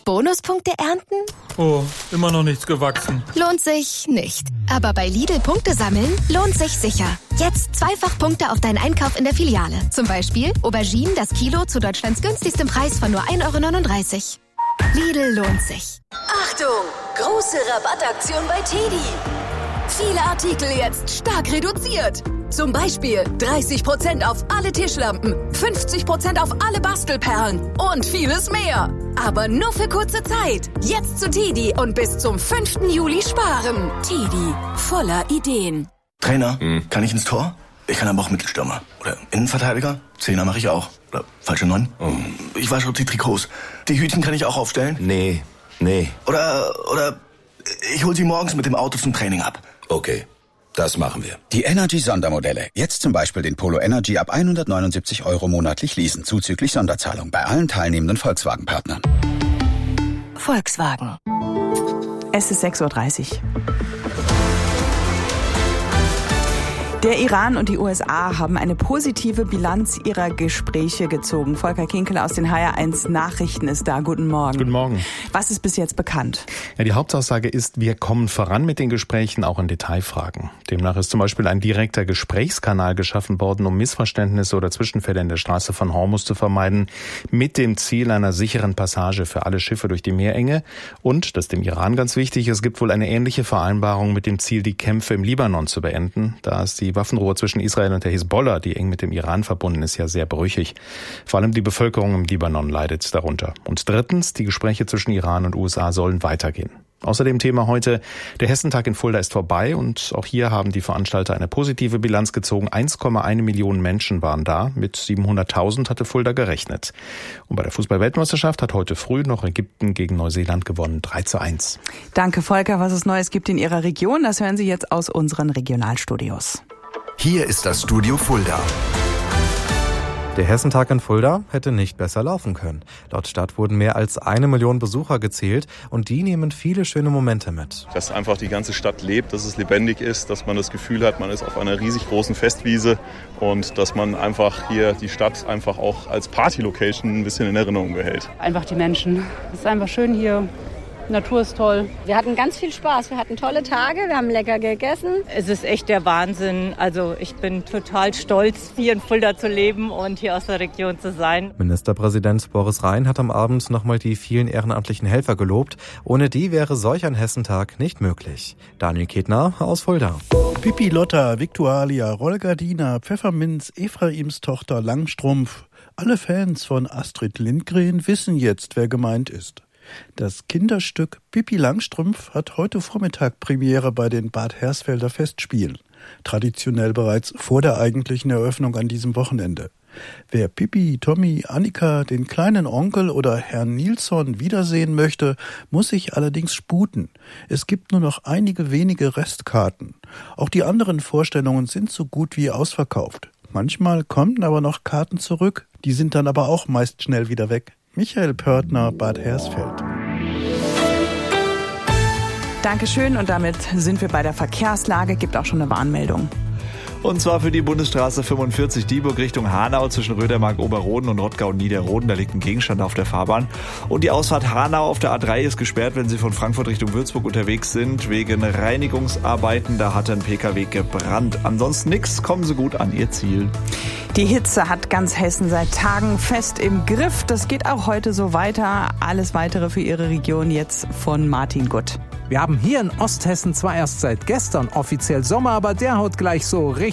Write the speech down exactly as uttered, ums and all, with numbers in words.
Bonuspunkte ernten? Oh, immer noch nichts gewachsen. Lohnt sich nicht. Aber bei Lidl Punkte sammeln lohnt sich sicher. Jetzt zweifach Punkte auf deinen Einkauf in der Filiale. Zum Beispiel Auberginen das Kilo zu Deutschlands günstigstem Preis von nur ein Euro neununddreißig. Lidl lohnt sich. Achtung! Große Rabattaktion bei Teddy. Viele Artikel jetzt stark reduziert. Zum Beispiel dreißig Prozent auf alle Tischlampen, fünfzig Prozent auf alle Bastelperlen und vieles mehr. Aber nur für kurze Zeit. Jetzt zu Teddy und bis zum fünften Juli sparen. Teddy, voller Ideen. Trainer, hm. kann ich ins Tor? Ich kann aber auch Mittelstürmer. Oder Innenverteidiger? Zehner mache ich auch. Oder falsche Neun? Oh. Ich wasche die Trikots. Die Hütchen kann ich auch aufstellen? Nee, nee. Oder, oder ich hol sie morgens mit dem Auto zum Training ab. Okay, das machen wir. Die Energy-Sondermodelle. Jetzt zum Beispiel den Polo Energy ab hundertneunundsiebzig Euro monatlich leasen, zuzüglich Sonderzahlung bei allen teilnehmenden Volkswagen-Partnern. Volkswagen. Es ist sechs Uhr dreißig. Der Iran und die U S A haben eine positive Bilanz ihrer Gespräche gezogen. Volker Kinkel aus den H R eins Nachrichten ist da. Guten Morgen. Guten Morgen. Was ist bis jetzt bekannt? Ja, die Hauptaussage ist, wir kommen voran mit den Gesprächen, auch in Detailfragen. Demnach ist zum Beispiel ein direkter Gesprächskanal geschaffen worden, um Missverständnisse oder Zwischenfälle in der Straße von Hormuz zu vermeiden, mit dem Ziel einer sicheren Passage für alle Schiffe durch die Meerenge. Und, das ist dem Iran ganz wichtig, es gibt wohl eine ähnliche Vereinbarung mit dem Ziel, die Kämpfe im Libanon zu beenden. Da ist die Die Waffenruhe zwischen Israel und der Hisbollah, die eng mit dem Iran verbunden ist, ja sehr brüchig. Vor allem die Bevölkerung im Libanon leidet darunter. Und drittens, die Gespräche zwischen Iran und U S A sollen weitergehen. Außerdem Thema heute, der Hessentag in Fulda ist vorbei und auch hier haben die Veranstalter eine positive Bilanz gezogen. eins Komma eins Millionen Menschen waren da, mit siebenhunderttausend hatte Fulda gerechnet. Und bei der Fußball-Weltmeisterschaft hat heute früh noch Ägypten gegen Neuseeland gewonnen, drei zu eins. Danke Volker, was es Neues gibt in Ihrer Region, das hören Sie jetzt aus unseren Regionalstudios. Hier ist das Studio Fulda. Der Hessentag in Fulda hätte nicht besser laufen können. Laut Stadt wurden mehr als eine Million Besucher gezählt und die nehmen viele schöne Momente mit. Dass einfach die ganze Stadt lebt, dass es lebendig ist, dass man das Gefühl hat, man ist auf einer riesig großen Festwiese und dass man einfach hier die Stadt einfach auch als Party-Location ein bisschen in Erinnerung behält. Einfach die Menschen. Es ist einfach schön hier. Natur ist toll. Wir hatten ganz viel Spaß. Wir hatten tolle Tage. Wir haben lecker gegessen. Es ist echt der Wahnsinn. Also ich bin total stolz, hier in Fulda zu leben und hier aus der Region zu sein. Ministerpräsident Boris Rhein hat am Abend nochmal die vielen ehrenamtlichen Helfer gelobt. Ohne die wäre solch ein Hessentag nicht möglich. Daniel Ketner aus Fulda. Pipi Lotta, Viktualia, Rollgardina, Pfefferminz, Ephraims Tochter Langstrumpf. Alle Fans von Astrid Lindgren wissen jetzt, wer gemeint ist. Das Kinderstück Pippi Langstrumpf hat heute Vormittag Premiere bei den Bad Hersfelder Festspielen. Traditionell bereits vor der eigentlichen Eröffnung an diesem Wochenende. Wer Pippi, Tommy, Annika, den kleinen Onkel oder Herrn Nilsson wiedersehen möchte, muss sich allerdings sputen. Es gibt nur noch einige wenige Restkarten. Auch die anderen Vorstellungen sind so gut wie ausverkauft. Manchmal kommen aber noch Karten zurück, die sind dann aber auch meist schnell wieder weg. Michael Pörtner, Bad Hersfeld. Dankeschön und damit sind wir bei der Verkehrslage. Gibt auch schon eine Warnmeldung. Und zwar für die Bundesstraße fünfundvierzig Dieburg Richtung Hanau zwischen Rödermark, Oberroden und Rottgau-Niederroden. Da liegt ein Gegenstand auf der Fahrbahn. Und die Ausfahrt Hanau auf der A drei ist gesperrt, wenn Sie von Frankfurt Richtung Würzburg unterwegs sind. Wegen Reinigungsarbeiten, da hat ein Pkw gebrannt. Ansonsten nichts, kommen Sie gut an Ihr Ziel. Die Hitze hat ganz Hessen seit Tagen fest im Griff. Das geht auch heute so weiter. Alles Weitere für Ihre Region jetzt von Martin Gutt. Wir haben hier in Osthessen zwar erst seit gestern offiziell Sommer, aber der haut gleich so richtig